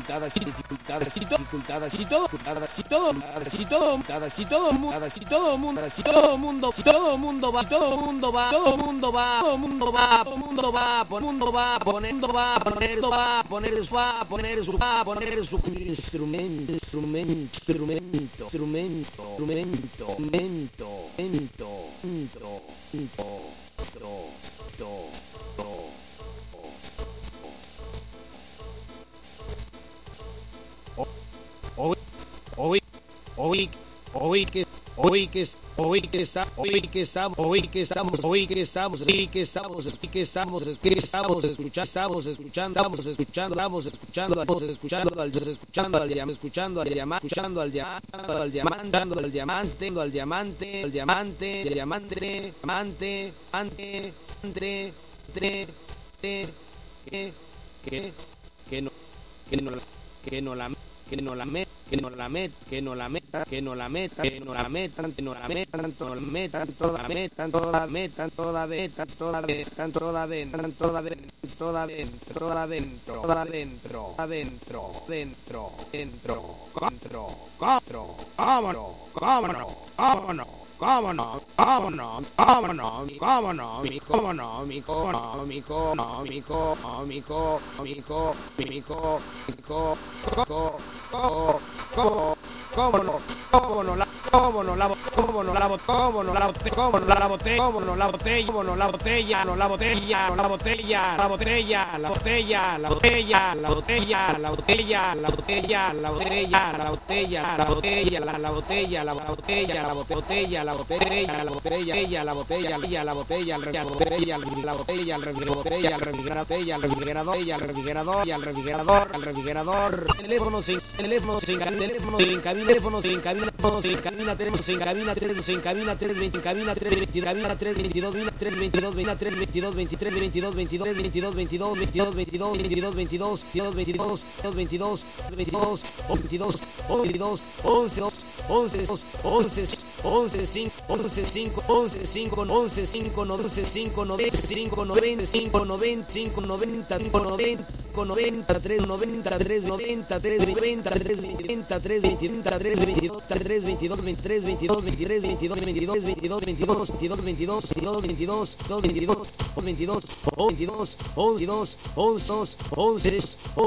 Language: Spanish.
dificultades, poner su Hoy que teléfonos en cabina, tenemos en cabina 3, en cabina 320, en cabina 320, cabina 322, 322, 322, 23, 22, 22, 22, 22, 22, 22, 22, 22, 22, 22, 22, 22, 22, 11, 11, 11, 11, 5, 11, 5, 11, 5, 11, 5, 11, 5, 90, 5, 90, 5, 90, 5, 90, 5, 90, 93, 93, 93, 93, 93, 23, 22, 23, 22, 23, 22, 23, 22, 22, 22, 22, 22, 22, 22, 22, 22, 22, 22, 22, 11, 11, 11,